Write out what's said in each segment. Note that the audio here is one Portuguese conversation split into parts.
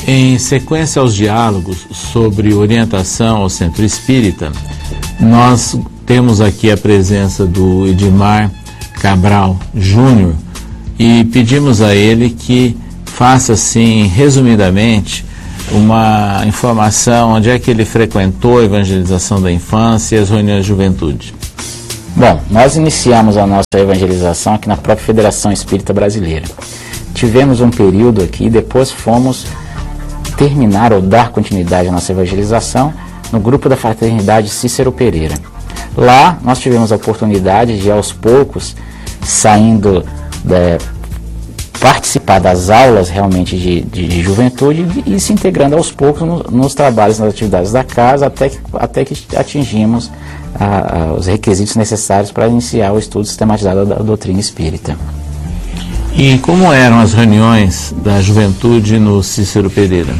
Em sequência aos diálogos sobre orientação ao Centro Espírita, nós temos aqui a presença do Edmar Cabral Júnior e pedimos a ele que faça, assim, resumidamente, uma informação onde é que ele frequentou a evangelização da infância e as reuniões de juventude. Bom, nós iniciamos a nossa evangelização aqui na própria Federação Espírita Brasileira. Tivemos um período aqui, depois fomos terminar ou dar continuidade à nossa evangelização no grupo da Fraternidade Cícero Pereira. Lá nós tivemos a oportunidade de, aos poucos, saindo, participar das aulas realmente de juventude e se integrando aos poucos nos trabalhos, nas atividades da casa, até que atingimos os requisitos necessários para iniciar o estudo sistematizado da doutrina espírita. E como eram as reuniões da juventude no Cícero Pereira?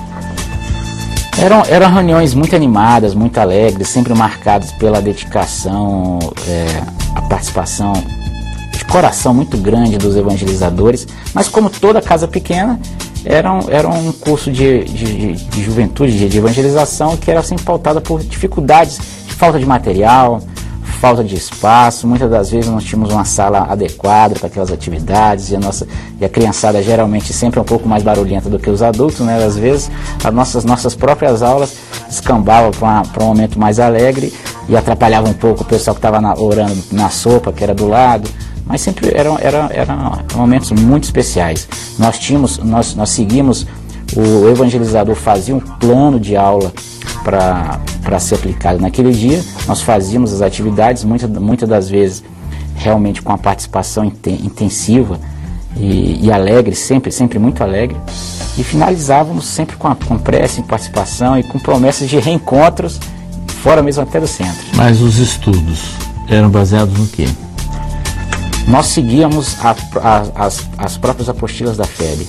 Eram reuniões muito animadas, muito alegres, sempre marcadas pela dedicação, a participação de coração muito grande dos evangelizadores, mas como toda casa pequena, era um curso de juventude, de evangelização, que era assim pautada por dificuldades, de falta de material, falta de espaço. Muitas das vezes nós tínhamos uma sala adequada para aquelas atividades e a criançada geralmente sempre é um pouco mais barulhenta do que os adultos, né? Às vezes as nossas próprias aulas descambavam para um momento mais alegre e atrapalhava um pouco o pessoal que estava orando na sopa, que era do lado, mas sempre eram momentos muito especiais. Nós seguimos, o evangelizador fazia um plano de aula para ser aplicado naquele dia. Nós fazíamos as atividades, muitas das vezes realmente com a participação intensiva e alegre, sempre muito alegre, e finalizávamos sempre com prece, participação e com promessas de reencontros, fora mesmo até do centro. Mas os estudos eram baseados no quê? Nós seguíamos as próprias apostilas da FEB,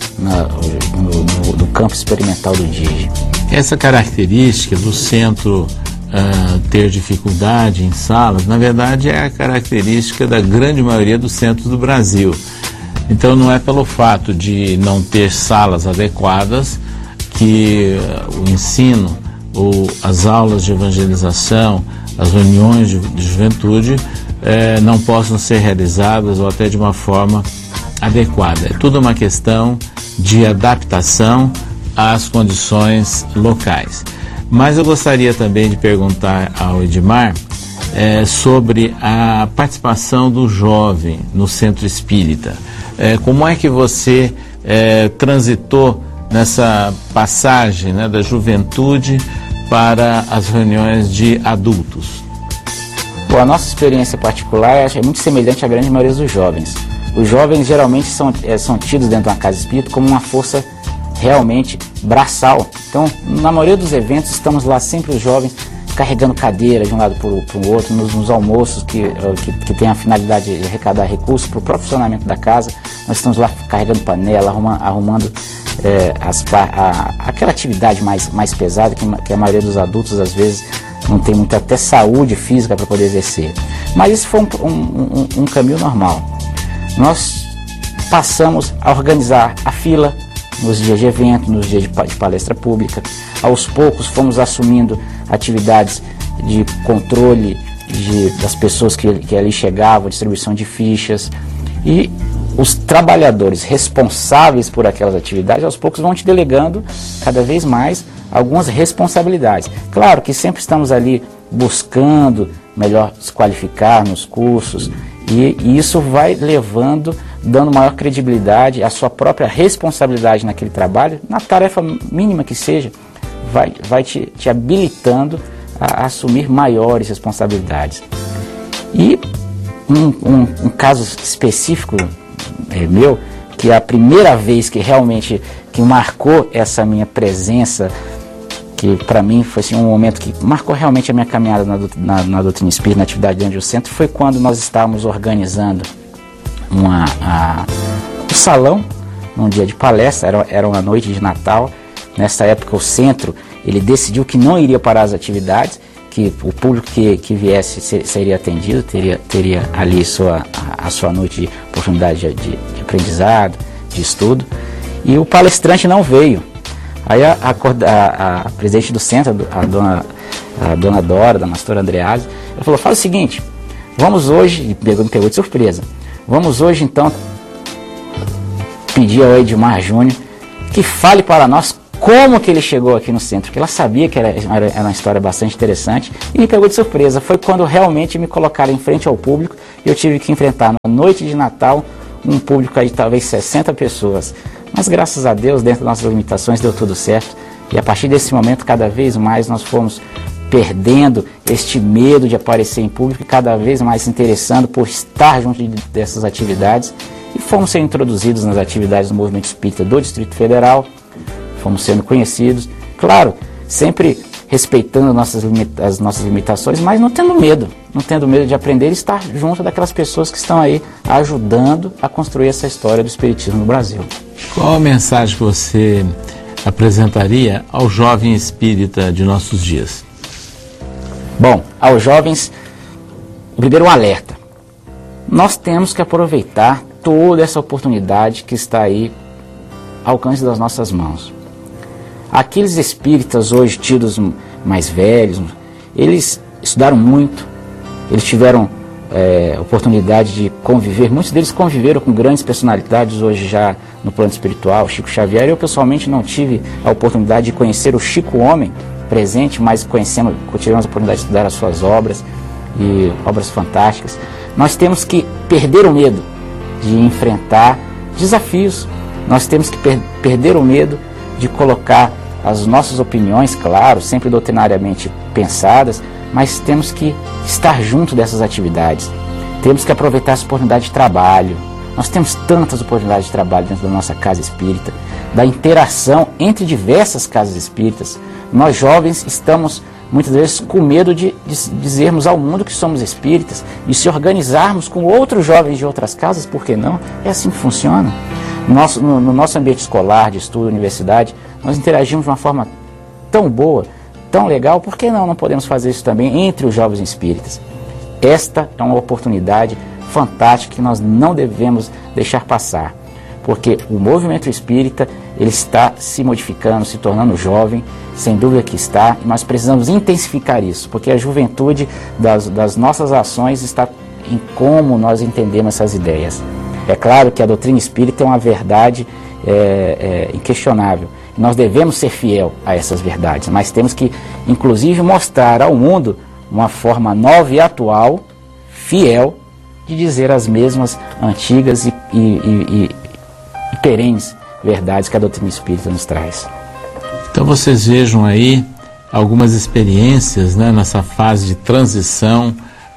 no campo experimental do DIGE. Essa característica do centro ter dificuldade em salas, na verdade é a característica da grande maioria dos centros do Brasil. Então não é pelo fato de não ter salas adequadas que o ensino ou as aulas de evangelização, as reuniões de juventude não possam ser realizadas ou até de uma forma adequada. É tudo uma questão de adaptação às condições locais. Mas eu gostaria também de perguntar ao Edmar sobre a participação do jovem no centro espírita. Como é que você transitou nessa passagem, né, da juventude para as reuniões de adultos? Bom, a nossa experiência particular é muito semelhante à grande maioria dos jovens. Os jovens geralmente são tidos dentro de uma casa espírita como uma força realmente braçal. Então, na maioria dos eventos, estamos lá sempre os jovens carregando cadeira de um lado para o outro, nos almoços que tem a finalidade de arrecadar recursos para o próprio funcionamento da casa. Nós estamos lá carregando panela, arrumando aquela atividade mais pesada que a maioria dos adultos, às vezes, não tem muita até saúde física para poder exercer. Mas isso foi um caminho normal. Nós passamos a organizar a fila nos dias de evento, nos dias de palestra pública. Aos poucos fomos assumindo atividades de controle das pessoas que ali chegavam, distribuição de fichas, e os trabalhadores responsáveis por aquelas atividades aos poucos vão te delegando cada vez mais algumas responsabilidades. Claro que sempre estamos ali buscando melhor se qualificar nos cursos, e isso vai dando maior credibilidade à sua própria responsabilidade naquele trabalho, na tarefa mínima que seja, vai te habilitando a assumir maiores responsabilidades. E um caso específico meu, que é a primeira vez que realmente marcou essa minha presença, que para mim foi assim, um momento que marcou realmente a minha caminhada na doutrina espírita, na atividade dentro do centro, foi quando nós estávamos organizando um salão, num dia de palestra, era uma noite de Natal. Nessa época o centro ele decidiu que não iria parar as atividades, que o público que viesse seria atendido, teria ali a sua noite de oportunidade de aprendizado, de estudo, e o palestrante não veio. Aí a presidente do centro, a dona Dora, da pastora Andrease, ela falou, faz o seguinte, vamos hoje, me pegou de surpresa, vamos hoje então pedir ao Edmar Júnior que fale para nós como que ele chegou aqui no centro, porque ela sabia que era uma história bastante interessante e me pegou de surpresa. Foi quando realmente me colocaram em frente ao público e eu tive que enfrentar na noite de Natal um público aí de talvez 60 pessoas. Mas graças a Deus, dentro das nossas limitações, deu tudo certo. E a partir desse momento, cada vez mais nós fomos perdendo este medo de aparecer em público e cada vez mais se interessando por estar junto dessas atividades. E fomos sendo introduzidos nas atividades do Movimento Espírita do Distrito Federal, fomos sendo conhecidos, claro, sempre respeitando as nossas limitações, mas não tendo medo de aprender e estar junto daquelas pessoas que estão aí ajudando a construir essa história do Espiritismo no Brasil. Qual a mensagem que você apresentaria ao jovem espírita de nossos dias? Bom, aos jovens, primeiro um alerta. Nós temos que aproveitar toda essa oportunidade que está aí ao alcance das nossas mãos. Aqueles espíritas hoje tidos mais velhos, eles estudaram muito, eles tiveram oportunidade de conviver, muitos deles conviveram com grandes personalidades hoje já no plano espiritual, Chico Xavier. Eu pessoalmente não tive a oportunidade de conhecer o Chico Homem presente, mas tivemos a oportunidade de estudar as suas obras, e obras fantásticas. Nós temos que perder o medo de enfrentar desafios, nós temos que perder o medo de colocar as nossas opiniões, claro, sempre doutrinariamente pensadas, mas temos que estar junto dessas atividades. Temos que aproveitar essa oportunidade de trabalho. Nós temos tantas oportunidades de trabalho dentro da nossa casa espírita, da interação entre diversas casas espíritas. Nós jovens estamos muitas vezes com medo de dizermos ao mundo que somos espíritas e se organizarmos com outros jovens de outras casas, por que não? É assim que funciona. No nosso ambiente escolar, de estudo, universidade, nós interagimos de uma forma tão boa, tão legal, por que não podemos fazer isso também entre os jovens espíritas? Esta é uma oportunidade fantástica que nós não devemos deixar passar, porque o movimento espírita, ele está se modificando, se tornando jovem, sem dúvida que está, e nós precisamos intensificar isso, porque a juventude das nossas ações está em como nós entendemos essas ideias. É claro que a doutrina espírita é uma verdade inquestionável. Nós devemos ser fiel a essas verdades, mas temos que, inclusive, mostrar ao mundo uma forma nova e atual, fiel, de dizer as mesmas antigas e perenes verdades que a doutrina espírita nos traz. Então vocês vejam aí algumas experiências, né, nessa fase de transição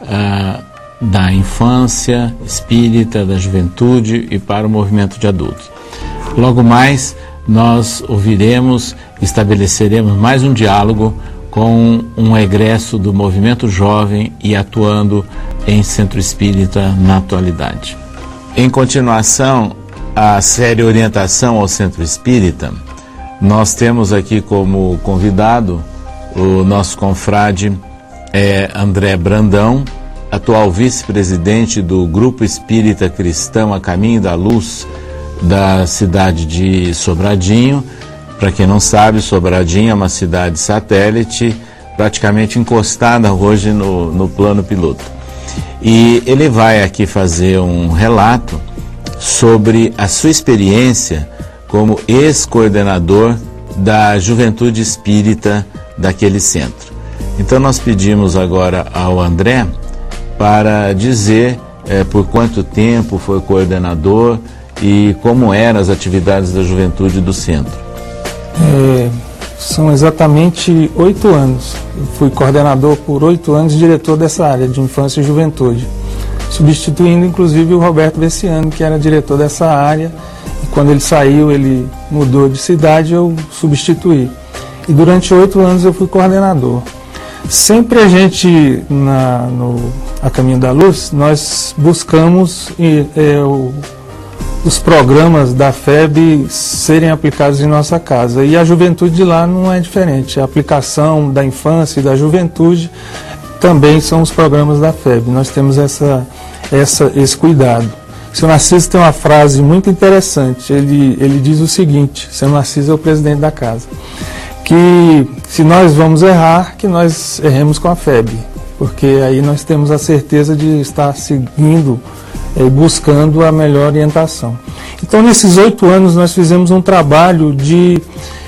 da infância espírita, da juventude e para o movimento de adultos. Logo mais nós ouviremos, estabeleceremos mais um diálogo com um egresso do movimento jovem e atuando em centro espírita na atualidade. Em continuação à série Orientação ao Centro Espírita, nós temos aqui como convidado o nosso confrade André Brandão, atual vice-presidente do Grupo Espírita Cristão A Caminho da Luz da cidade de Sobradinho. Para quem não sabe, Sobradinho é uma cidade satélite, praticamente encostada hoje no plano piloto. E ele vai aqui fazer um relato sobre a sua experiência como ex-coordenador da Juventude Espírita daquele centro. Então nós pedimos agora ao André para dizer por quanto tempo foi coordenador e como eram as atividades da juventude do centro. São exatamente 8 anos. Eu fui coordenador por 8 anos e diretor dessa área de infância e juventude, substituindo inclusive o Roberto Vessiani, que era diretor dessa área, e quando ele saiu, ele mudou de cidade, eu substituí. E durante 8 anos eu fui coordenador. Sempre a gente, no A Caminho da Luz, nós buscamos os programas da FEB serem aplicados em nossa casa. E a juventude de lá não é diferente. A aplicação da infância e da juventude também são os programas da FEB. Nós temos esse cuidado. O senhor Narciso tem uma frase muito interessante. Ele diz o seguinte: o senhor Narciso é o presidente da casa, que se nós vamos errar, que nós erremos com a FEB, porque aí nós temos a certeza de estar seguindo e buscando a melhor orientação. Então, nesses 8 anos, nós fizemos um trabalho de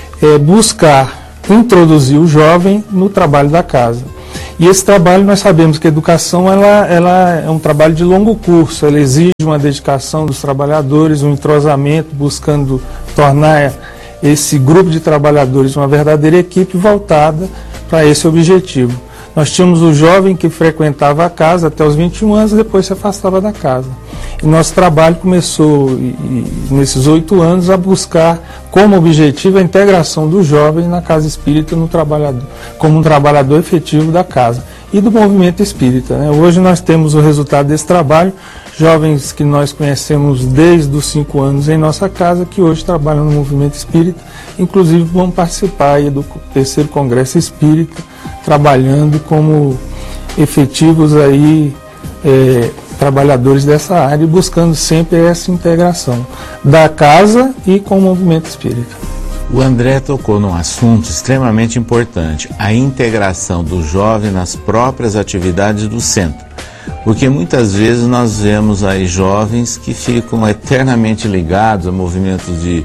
buscar introduzir o jovem no trabalho da casa. E esse trabalho, nós sabemos que a educação ela é um trabalho de longo curso, ela exige uma dedicação dos trabalhadores, um entrosamento, buscando tornar esse grupo de trabalhadores uma verdadeira equipe voltada para esse objetivo. Nós tínhamos o jovem que frequentava a casa até os 21 anos e depois se afastava da casa. E nosso trabalho começou, nesses 8 anos, a buscar como objetivo a integração do jovem na casa espírita como um trabalhador efetivo da casa e do movimento espírita, né? Hoje nós temos o resultado desse trabalho, jovens que nós conhecemos desde os 5 anos em nossa casa, que hoje trabalham no movimento espírita, inclusive vão participar aí do 3º Congresso Espírita, trabalhando como efetivos aí, trabalhadores dessa área e buscando sempre essa integração da casa e com o movimento espírita. O André tocou num assunto extremamente importante, a integração do jovem nas próprias atividades do centro. Porque muitas vezes nós vemos aí jovens que ficam eternamente ligados a movimentos de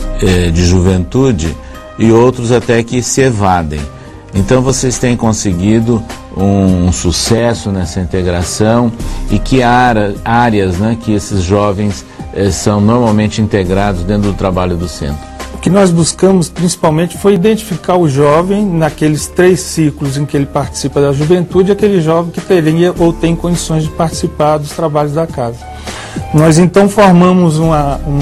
juventude e outros até que se evadem. Então vocês têm conseguido um sucesso nessa integração e que áreas, né, que esses jovens são normalmente integrados dentro do trabalho do centro? O que nós buscamos principalmente foi identificar o jovem naqueles 3 ciclos em que ele participa da juventude, aquele jovem que teria ou tem condições de participar dos trabalhos da casa. Nós então formamos um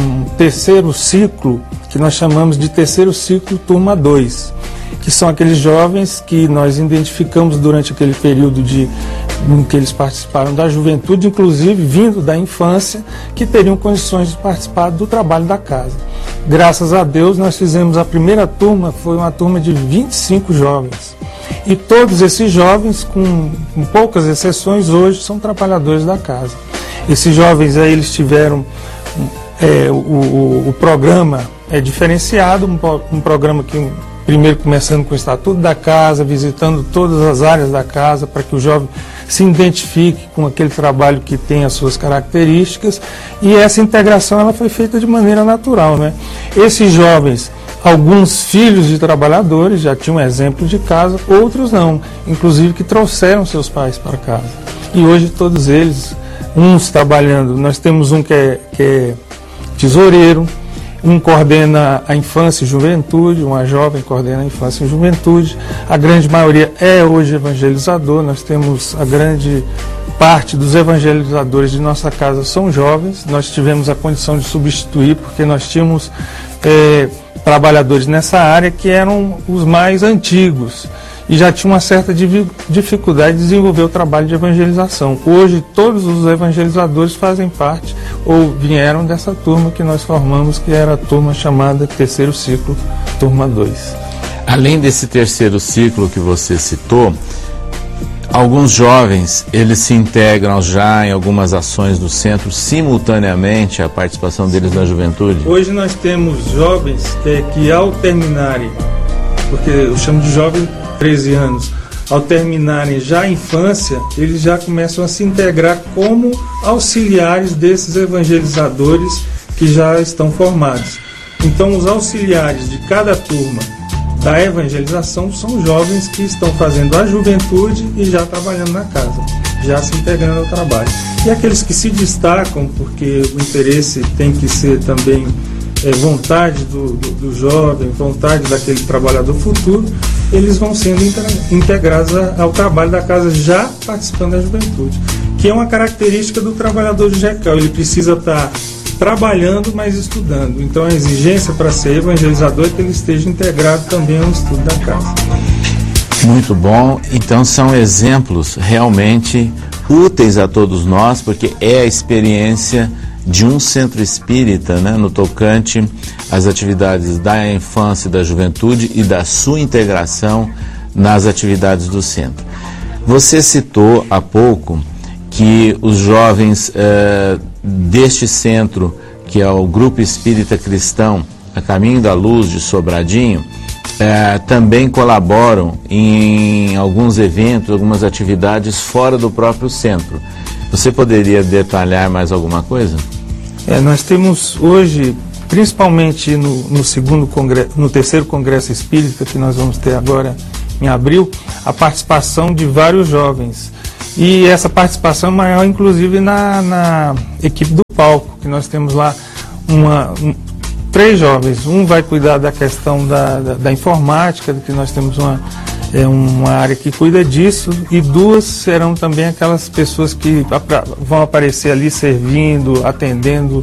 3º ciclo, que nós chamamos de 3º ciclo turma 2, que são aqueles jovens que nós identificamos durante aquele período em que eles participaram da juventude, inclusive vindo da infância, que teriam condições de participar do trabalho da casa. Graças a Deus, nós fizemos a primeira turma, foi uma turma de 25 jovens. E todos esses jovens, com poucas exceções, hoje são trabalhadores da casa. Esses jovens aí, eles tiveram o programa diferenciado, um programa que primeiro começando com o Estatuto da Casa, visitando todas as áreas da casa, para que o jovem se identifique com aquele trabalho que tem as suas características, e essa integração ela foi feita de maneira natural, né? Esses jovens, alguns filhos de trabalhadores, já tinham exemplo de casa, outros não, inclusive que trouxeram seus pais para casa. E hoje todos eles, uns trabalhando, nós temos um que é tesoureiro, um coordena a infância e juventude, uma jovem coordena a infância e juventude. A grande maioria é hoje evangelizador, nós temos a grande parte dos evangelizadores de nossa casa são jovens. Nós tivemos a condição de substituir, porque nós tínhamos trabalhadores nessa área que eram os mais antigos e já tinham uma certa dificuldade de desenvolver o trabalho de evangelização. Hoje, todos os evangelizadores fazem parte ou vieram dessa turma que nós formamos, que era a turma chamada 3º ciclo, turma 2. Além desse 3º ciclo que você citou, alguns jovens, eles se integram já em algumas ações do centro simultaneamente à participação deles na juventude? Hoje nós temos jovens que ao terminarem, porque eu chamo de jovem 13 anos, ao terminarem já a infância, eles já começam a se integrar como auxiliares desses evangelizadores que já estão formados. Então, os auxiliares de cada turma da evangelização são jovens que estão fazendo a juventude e já trabalhando na casa, já se integrando ao trabalho. E aqueles que se destacam, porque o interesse tem que ser também vontade do jovem, vontade daquele trabalhador futuro, eles vão sendo integrados ao trabalho da casa, já participando da juventude, que é uma característica do trabalhador de GECAL. Ele precisa estar trabalhando, mas estudando. Então a exigência para ser evangelizador é que ele esteja integrado também ao estudo da casa. Muito bom. Então são exemplos realmente úteis a todos nós, porque é a experiência de um centro espírita, né, no tocante às atividades da infância e da juventude e da sua integração nas atividades do centro. Você citou há pouco que os jovens deste centro, que é o Grupo Espírita Cristão A Caminho da Luz de Sobradinho, também colaboram em alguns eventos, algumas atividades fora do próprio centro. Você poderia detalhar mais alguma coisa? Nós temos hoje, principalmente no terceiro Congresso Espírita, que nós vamos ter agora em abril, a participação de vários jovens. E essa participação é maior, inclusive, na equipe do palco, que nós temos lá 3 jovens. Um vai cuidar da questão da informática, que nós temos uma área que cuida disso, e 2 serão também aquelas pessoas que vão aparecer ali servindo, atendendo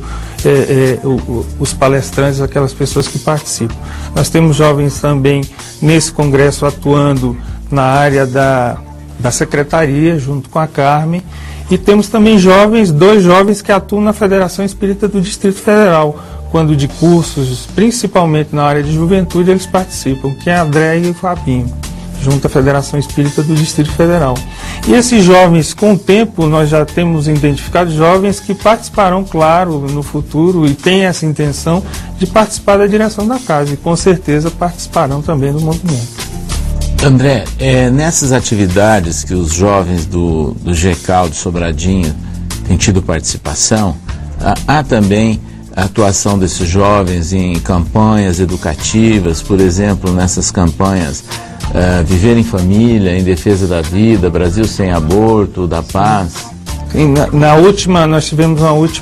os palestrantes, aquelas pessoas que participam. Nós temos jovens também nesse congresso atuando na área da secretaria, junto com a Carmen, e temos também 2 jovens que atuam na Federação Espírita do Distrito Federal, quando de cursos, principalmente na área de juventude, eles participam, que é a André e o Fabinho, junto à Federação Espírita do Distrito Federal. E esses jovens, com o tempo, nós já temos identificado jovens que participarão, claro, no futuro, e têm essa intenção de participar da direção da casa, e com certeza participarão também do movimento. André, nessas atividades que os jovens do GECAL de Sobradinho têm tido participação, há também a atuação desses jovens em campanhas educativas, por exemplo, nessas campanhas Viver em Família, em Defesa da Vida, Brasil Sem Aborto, da Paz. Sim, nós tivemos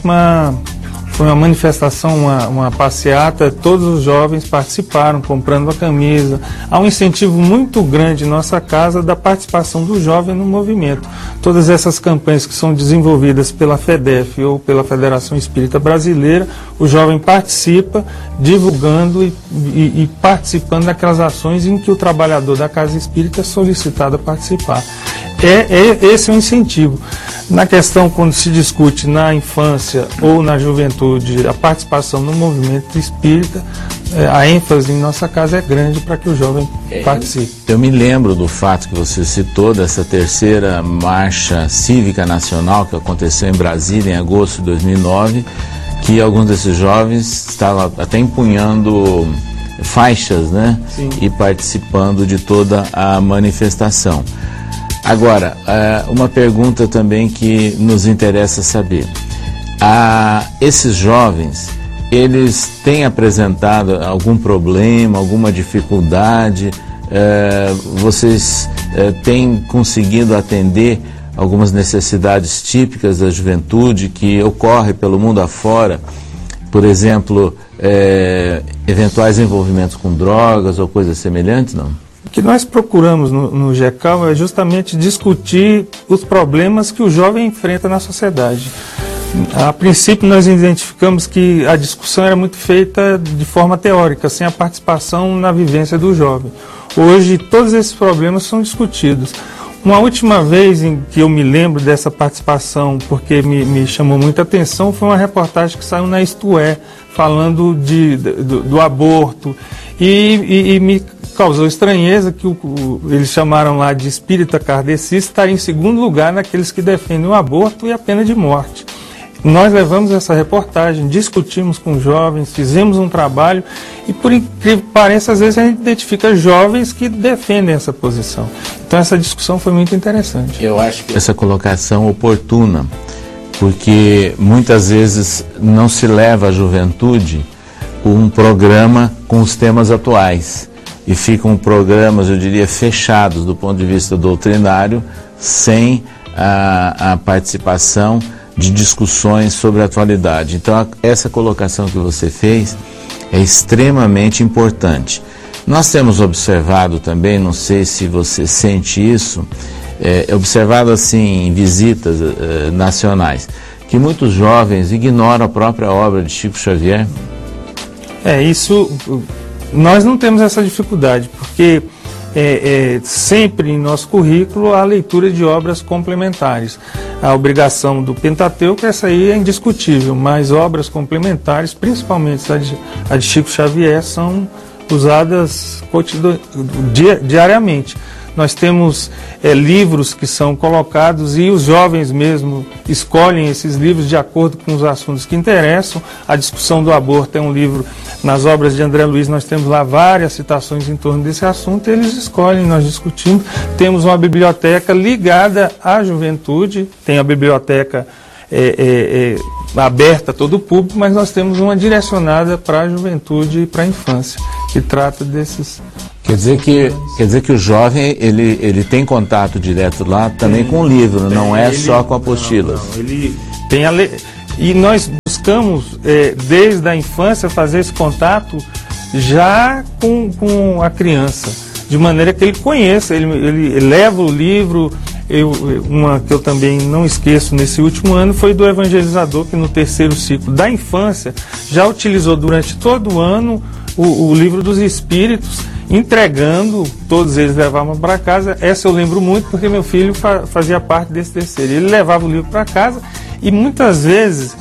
foi uma manifestação, uma passeata, todos os jovens participaram, comprando a camisa. Há um incentivo muito grande em nossa casa da participação do jovem no movimento. Todas essas campanhas que são desenvolvidas pela FEDEF ou pela Federação Espírita Brasileira, o jovem participa, divulgando e participando daquelas ações em que o trabalhador da casa espírita é solicitado a participar. Esse é um incentivo. Na questão, quando se discute na infância ou na juventude, a participação no movimento espírita, a ênfase em nossa casa é grande para que o jovem participe. Eu me lembro do fato que você citou, dessa terceira marcha cívica nacional que aconteceu em Brasília em agosto de 2009, que alguns desses jovens estavam até empunhando faixas, né? Sim. E participando de toda a manifestação. Agora, uma pergunta também que nos interessa saber. Esses jovens, eles têm apresentado algum problema, alguma dificuldade? Vocês têm conseguido atender algumas necessidades típicas da juventude que ocorre pelo mundo afora? Por exemplo, eventuais envolvimentos com drogas ou coisas semelhantes, não? O que nós procuramos no GECAL é justamente discutir os problemas que o jovem enfrenta na sociedade. A princípio, nós identificamos que a discussão era muito feita de forma teórica, sem a participação na vivência do jovem. Hoje, todos esses problemas são discutidos. Uma última vez em que eu me lembro dessa participação, porque me chamou muita atenção, foi uma reportagem que saiu na Isto É, falando do aborto, e me causou estranheza que eles chamaram lá de espírita kardecista estar em segundo lugar naqueles que defendem o aborto e a pena de morte. Nós levamos essa reportagem, discutimos com jovens, fizemos um trabalho e, por incrível que pareça, às vezes a gente identifica jovens que defendem essa posição. Então essa discussão foi muito interessante. Eu acho que essa colocação oportuna, porque muitas vezes não se leva à juventude um programa com os temas atuais e ficam programas, eu diria, fechados do ponto de vista doutrinário, sem a participação de discussões sobre a atualidade. Então, essa colocação que você fez é extremamente importante. Nós temos observado também, não sei se você sente isso, observado assim em visitas nacionais, que muitos jovens ignoram a própria obra de Chico Xavier. Isso, nós não temos essa dificuldade, porque sempre em nosso currículo há leitura de obras complementares. A obrigação do Pentateuco, essa aí é indiscutível, mas obras complementares, principalmente a de Chico Xavier, são usadas diariamente. Nós temos livros que são colocados e os jovens mesmo escolhem esses livros de acordo com os assuntos que interessam. A discussão do aborto é um livro, nas obras de André Luiz nós temos lá várias citações em torno desse assunto, eles escolhem, nós discutimos. Temos uma biblioteca ligada à juventude, tem a biblioteca aberta a todo o público, mas nós temos uma direcionada para a juventude e para a infância, que trata desses... Quer dizer que o jovem ele tem contato direto lá também com o livro, não é só com apostilas. Não, ele tem e nós buscamos desde a infância fazer esse contato já com a criança, de maneira que ele conheça, ele leva o livro. Uma que eu também não esqueço nesse último ano foi do evangelizador, que no 3º ciclo da infância já utilizou durante todo o ano o livro dos Espíritos, entregando, todos eles levavam para casa. Essa eu lembro muito porque meu filho fazia parte desse 3º. Ele levava o livro para casa e muitas vezes,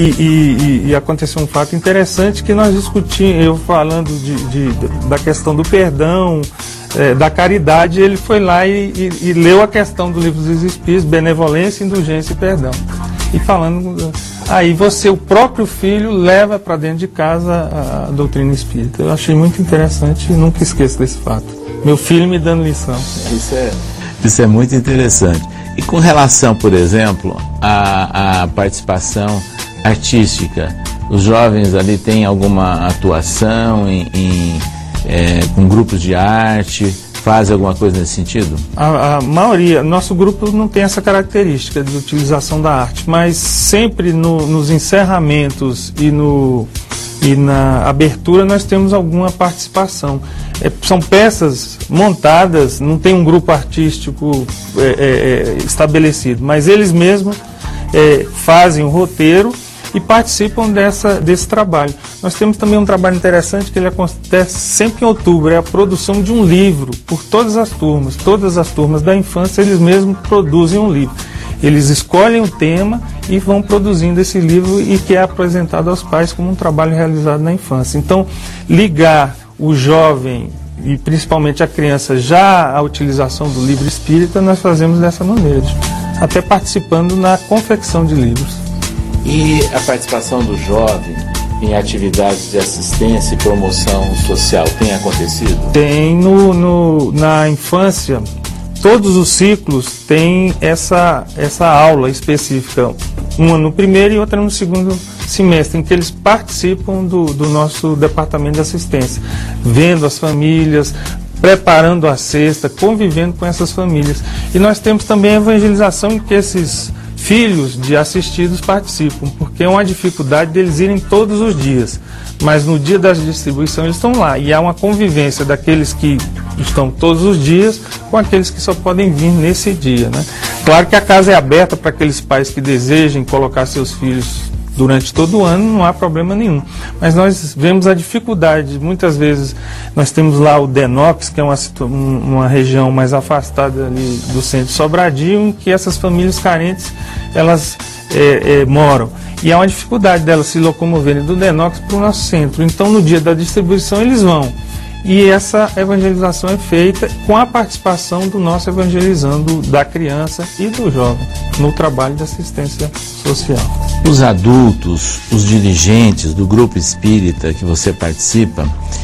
e aconteceu um fato interessante que nós discutimos, eu falando da questão do perdão, da caridade, ele foi lá e leu a questão do livro dos Espíritos, benevolência, indulgência e perdão. E falando, aí o próprio filho leva para dentro de casa a doutrina espírita. Eu achei muito interessante e nunca esqueço desse fato. Meu filho me dando lição. Isso é muito interessante. E com relação, por exemplo, à participação artística, os jovens ali têm alguma atuação com grupos de arte, fazem alguma coisa nesse sentido? A maioria, nosso grupo não tem essa característica de utilização da arte, mas sempre nos encerramentos e na abertura nós temos alguma participação. São peças montadas, não tem um grupo artístico estabelecido, mas eles mesmos fazem o roteiro e participam desse trabalho. Nós temos também um trabalho interessante que ele acontece sempre em outubro, é a produção de um livro por todas as turmas da infância, eles mesmos produzem um livro. Eles escolhem o tema e vão produzindo esse livro e que é apresentado aos pais como um trabalho realizado na infância. Então, ligar o jovem e principalmente a criança já à utilização do livro espírita, nós fazemos dessa maneira, até participando na confecção de livros. E a participação do jovem em atividades de assistência e promoção social tem acontecido? Tem. Na infância, todos os ciclos têm essa aula específica, uma no primeiro e outra no segundo semestre, em que eles participam do nosso departamento de assistência, vendo as famílias, preparando a cesta, convivendo com essas famílias. E nós temos também a evangelização em que esses filhos de assistidos participam, porque é uma dificuldade deles irem todos os dias, mas no dia da distribuição eles estão lá, e há uma convivência daqueles que estão todos os dias com aqueles que só podem vir nesse dia, né? Claro que a casa é aberta para aqueles pais que desejem colocar seus filhos durante todo o ano, não há problema nenhum, mas nós vemos a dificuldade. Muitas vezes nós temos lá o Denox, que é uma região mais afastada ali do centro de Sobradinho, em que essas famílias carentes elas moram, e há uma dificuldade delas se locomoverem do Denox para o nosso centro. Então no dia da distribuição eles vão, e essa evangelização é feita com a participação do nosso evangelizando da criança e do jovem no trabalho de assistência social. Os adultos, os dirigentes do grupo espírita que você participa,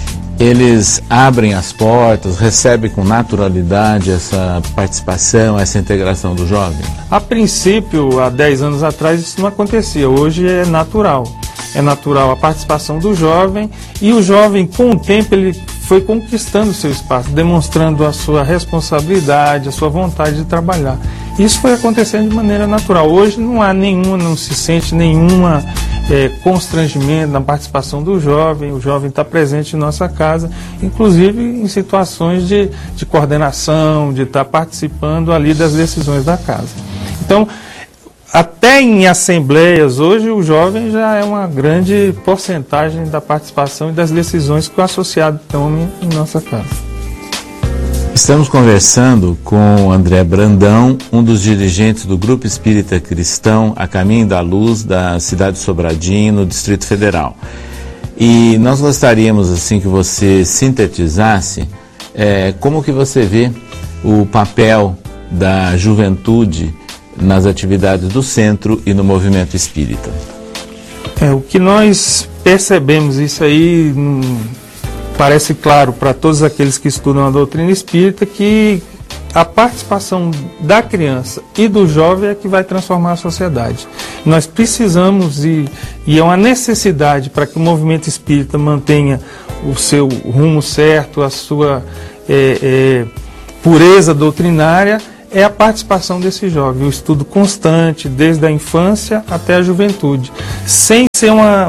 eles abrem as portas, recebem com naturalidade essa participação, essa integração do jovem? A princípio, há 10 anos atrás, isso não acontecia. Hoje é natural. É natural a participação do jovem, e o jovem, com o tempo, ele foi conquistando o seu espaço, demonstrando a sua responsabilidade, a sua vontade de trabalhar. Isso foi acontecendo de maneira natural. Hoje não se sente nenhuma constrangimento na participação do jovem. O jovem está presente em nossa casa, inclusive em situações de coordenação, de estar participando ali das decisões da casa. Então, até em assembleias, hoje o jovem já é uma grande porcentagem da participação e das decisões que o associado toma em nossa casa. Estamos conversando com André Brandão, um dos dirigentes do Grupo Espírita Cristão A Caminho da Luz, da cidade de Sobradinho, no Distrito Federal. E nós gostaríamos assim que você sintetizasse como que você vê o papel da juventude nas atividades do centro e no movimento espírita? O que nós percebemos, isso aí parece claro para todos aqueles que estudam a doutrina espírita, que a participação da criança e do jovem é que vai transformar a sociedade. Nós precisamos, e é uma necessidade para que o movimento espírita mantenha o seu rumo certo, a sua pureza doutrinária, é a participação desse jovem, o estudo constante, desde a infância até a juventude, sem ser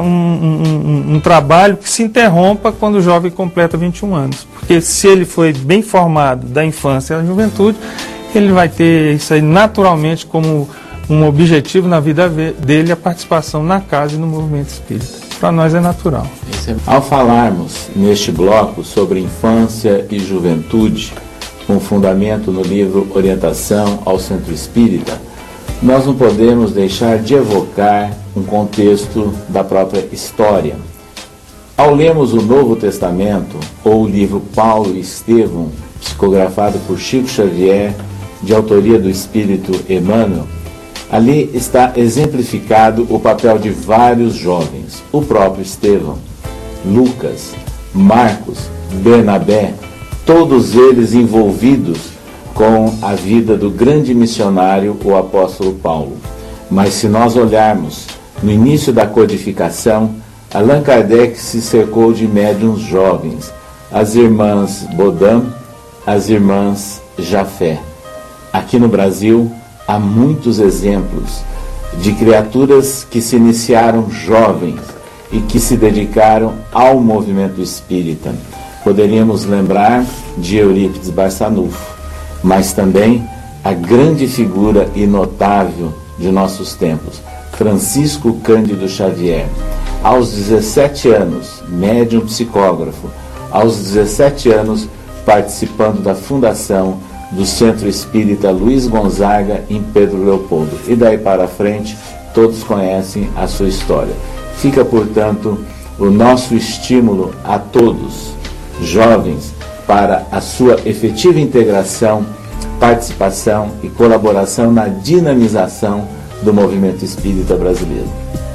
um trabalho que se interrompa quando o jovem completa 21 anos. Porque se ele foi bem formado da infância à juventude, ele vai ter isso aí naturalmente como um objetivo na vida dele, a participação na casa e no movimento espírita. Para nós é natural. Ao falarmos neste bloco sobre infância e juventude, com fundamento no livro Orientação ao Centro Espírita, nós não podemos deixar de evocar um contexto da própria história. Ao lermos o Novo Testamento, ou o livro Paulo e Estevão, psicografado por Chico Xavier, de autoria do Espírito Emmanuel, ali está exemplificado o papel de vários jovens, o próprio Estevão, Lucas, Marcos, Bernabé, todos eles envolvidos com a vida do grande missionário, o apóstolo Paulo. Mas se nós olharmos no início da codificação, Allan Kardec se cercou de médiuns jovens, as irmãs Bodam, as irmãs Jafé. Aqui no Brasil, há muitos exemplos de criaturas que se iniciaram jovens e que se dedicaram ao movimento espírita. Poderíamos lembrar de Eurípides Barçanufo, mas também a grande figura e notável de nossos tempos, Francisco Cândido Xavier. Aos 17 anos, médium psicógrafo, aos 17 anos participando da fundação do Centro Espírita Luiz Gonzaga em Pedro Leopoldo. E daí para frente, todos conhecem a sua história. Fica, portanto, o nosso estímulo a todos, jovens, para a sua efetiva integração, participação e colaboração na dinamização do movimento espírita brasileiro.